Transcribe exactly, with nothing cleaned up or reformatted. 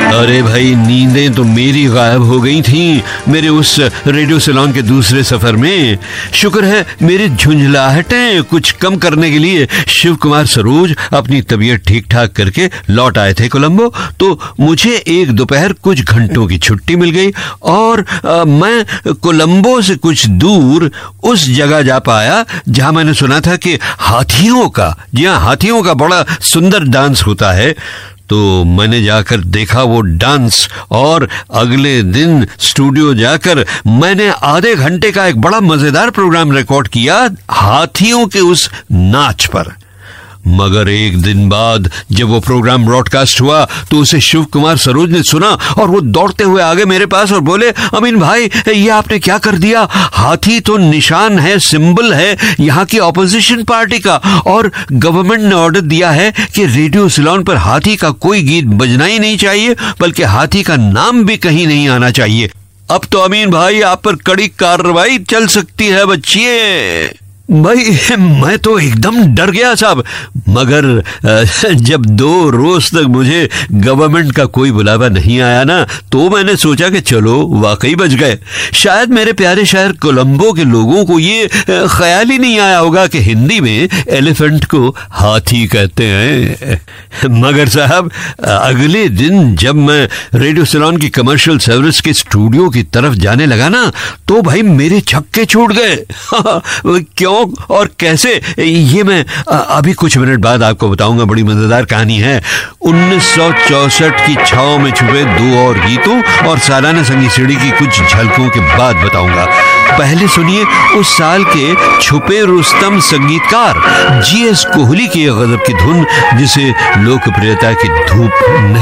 अरे भाई, नींदें तो मेरी गायब हो गई थीं मेरे उस रेडियो सिलोन के दूसरे सफर में। शुक्र है मेरी झुंझलाहटें कुछ कम करने के लिए शिव कुमार सरोज अपनी तबीयत ठीक ठाक करके लौट आए थे कोलंबो। तो मुझे एक दोपहर कुछ घंटों की छुट्टी मिल गई और आ, मैं कोलंबो से कुछ दूर उस जगह जा पाया जहां मैंने सुना था कि हाथियों का, जी हाँ, हाथियों का बड़ा सुंदर डांस होता है। तो मैंने जाकर देखा वो डांस और अगले दिन स्टूडियो जाकर मैंने आधे घंटे का एक बड़ा मजेदार प्रोग्राम रिकॉर्ड किया हाथियों के उस नाच पर। मगर एक दिन बाद जब वो प्रोग्राम ब्रॉडकास्ट हुआ तो उसे शिव कुमार सरोज ने सुना और वो दौड़ते हुए आ गए मेरे पास और बोले, अमीन भाई, ये आपने क्या कर दिया? हाथी तो निशान है, सिंबल है यहाँ की ऑपोजिशन पार्टी का, और गवर्नमेंट ने ऑर्डर दिया है कि रेडियो सिलोन पर हाथी का कोई गीत बजना ही नहीं चाहिए, बल्कि हाथी का नाम भी कहीं नहीं आना चाहिए। अब तो अमीन भाई आप पर कड़ी कार्रवाई चल सकती है बच्चिए। भाई मैं तो एकदम डर गया साहब, मगर जब दो रोज तक मुझे गवर्नमेंट का कोई बुलावा नहीं आया ना, तो मैंने सोचा कि चलो वाकई बच गए। शायद मेरे प्यारे शहर कोलंबो के लोगों को ये ख्याल ही नहीं आया होगा कि हिंदी में एलिफेंट को हाथी कहते हैं। मगर साहब अगले दिन जब मैं रेडियो सिलोन की कमर्शियल सर्विस के स्टूडियो की तरफ जाने लगा ना, तो भाई मेरे छक्के छूट गए। क्यों और कैसे, ये मैं अभी कुछ मिनट बाद आपको बताऊंगा। बड़ी मजेदार कहानी है। उन्नीस सौ चौसठ की छाव में छुपे दो और गीतों और सालाना संगीत सीढ़ी की कुछ झलकों के बाद बताऊंगा। पहले सुनिए उस साल के छुपे रुस्तम संगीतकार जी एस कोहली की गजब की धुन जिसे लोकप्रियता की धूप